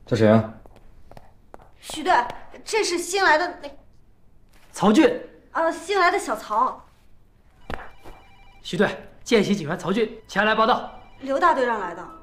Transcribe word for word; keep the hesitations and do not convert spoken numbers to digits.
叫谁啊？ 徐队，这是新来的那曹俊。 呃，新来的小曹。 徐队，见习警员曹俊前来报道。 刘大队让来的。